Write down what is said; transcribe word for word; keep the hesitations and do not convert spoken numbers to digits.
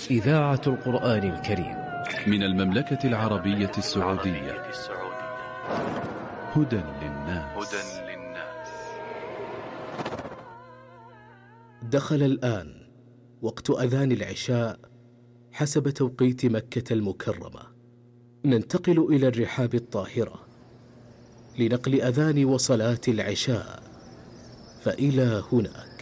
إذاعة القرآن الكريم من المملكة العربية السعودية. هدى للناس. دخل الآن وقت أذان العشاء حسب توقيت مكة المكرمة. ننتقل إلى الرحاب الطاهرة لنقل أذان وصلاة العشاء، فإلى هنا